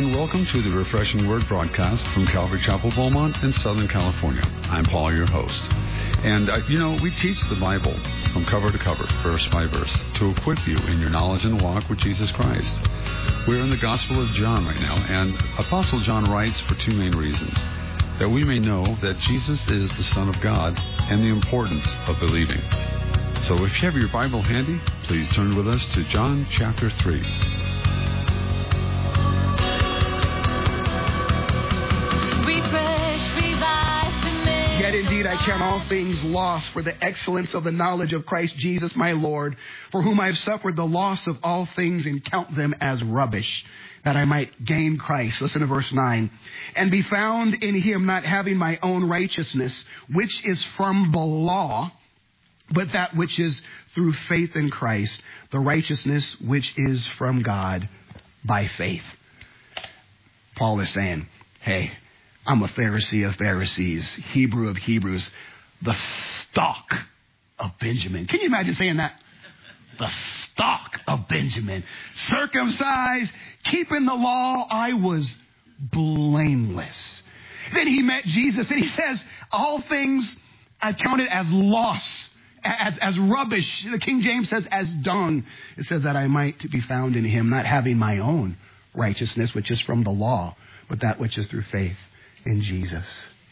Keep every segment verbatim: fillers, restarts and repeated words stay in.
and welcome to the Refreshing Word broadcast from Calvary Chapel, Beaumont in Southern California. I'm Paul, your host. And, uh, you know, we teach the Bible from cover to cover, verse by verse, to equip you in your knowledge and walk with Jesus Christ. We're in the Gospel of John right now, and Apostle John writes for two main reasons. That we may know that Jesus is the Son of God and the importance of believing. So if you have your Bible handy, please turn with us to John chapter three. Yet indeed I count all things lost for the excellence of the knowledge of Christ Jesus my Lord, for whom I have suffered the loss of all things and count them as rubbish, that I might gain Christ. Listen to verse nine. And be found in him, not having my own righteousness, which is from the law, but that which is through faith in Christ, the righteousness which is from God by faith. Paul is saying, hey, I'm a Pharisee of Pharisees, Hebrew of Hebrews, the stock of Benjamin. Can you imagine saying that? The stock of Benjamin. Circumcised, keeping the law, I was blameless. Then he met Jesus and he says, all things I counted as loss, as, as rubbish. The King James says as dung. It says that I might be found in him, not having my own righteousness, which is from the law, but that which is through faith in Jesus.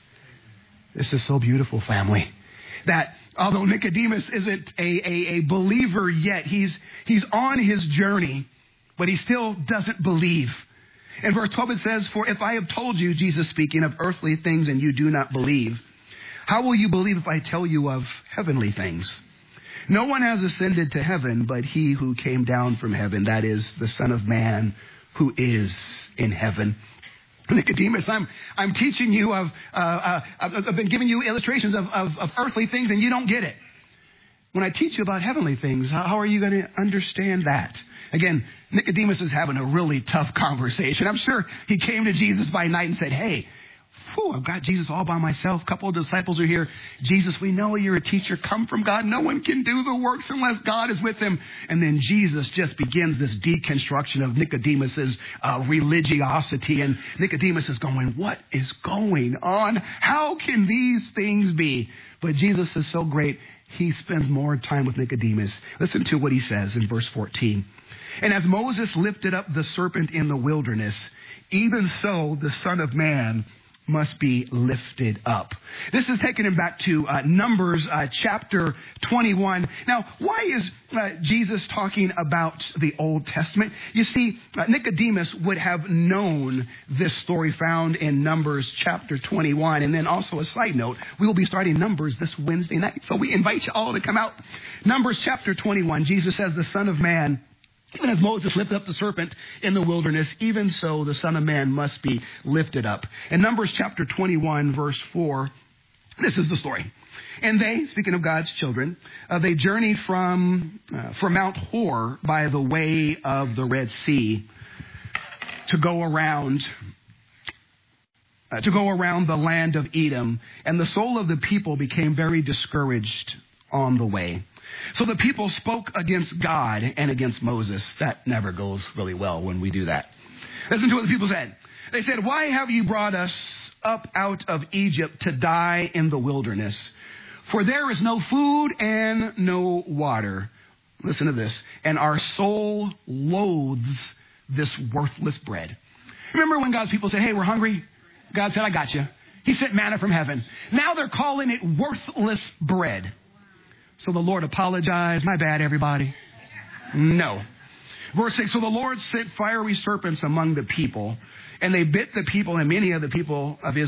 This is so beautiful, family, that although Nicodemus isn't a, a, a believer yet, he's he's on his journey, but he still doesn't believe. In verse twelve it says, for if I have told you, Jesus speaking, of earthly things and you do not believe, how will you believe if I tell you of heavenly things? No one has ascended to heaven but he who came down from heaven, that is the Son of Man who is in heaven. Nicodemus, I'm I'm teaching you of, uh, uh, I've been giving you illustrations of, of, of earthly things and you don't get it. When I teach you about heavenly things, how, how are you going to understand that? Again, Nicodemus is having a really tough conversation. I'm sure he came to Jesus by night and said, hey, whew, I've got Jesus all by myself. A couple of disciples are here. Jesus, we know you're a teacher. Come from God. No one can do the works unless God is with him. And then Jesus just begins this deconstruction of Nicodemus's uh, religiosity. And Nicodemus is going, what is going on? How can these things be? But Jesus is so great. He spends more time with Nicodemus. Listen to what he says in verse fourteen. And as Moses lifted up the serpent in the wilderness, even so the Son of Man must be lifted up. This is taking him back to uh, Numbers uh, chapter twenty-one. Now, why is uh, Jesus talking about the Old Testament? You see, uh, Nicodemus would have known this story found in Numbers chapter twenty-one. And then also a side note, we will be starting Numbers this Wednesday night. So we invite you all to come out. Numbers chapter twenty-one, Jesus says, the Son of Man, even as Moses lifted up the serpent in the wilderness, even so the Son of Man must be lifted up. In Numbers chapter twenty-one, verse four, this is the story. And they, speaking of God's children, uh, they journeyed from, uh, from Mount Hor by the way of the Red Sea to go around uh, to go around the land of Edom. And the soul of the people became very discouraged on the way. So the people spoke against God and against Moses. That never goes really well when we do that. Listen to what the people said. They said, why have you brought us up out of Egypt to die in the wilderness? For there is no food and no water. Listen to this. And our soul loathes this worthless bread. Remember when God's people said, hey, we're hungry? God said, I got you. He sent manna from heaven. Now they're calling it worthless bread. So the Lord apologized. My bad, everybody. No. Verse six, so the Lord sent fiery serpents among the people, and they bit the people, and many of the people of Israel